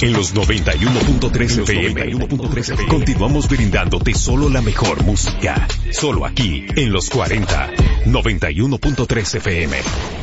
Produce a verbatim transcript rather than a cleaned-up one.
En los noventa y uno punto tres F M. Continuamos brindándote solo la mejor música. Solo aquí, en los cuarenta. noventa y uno punto tres F M.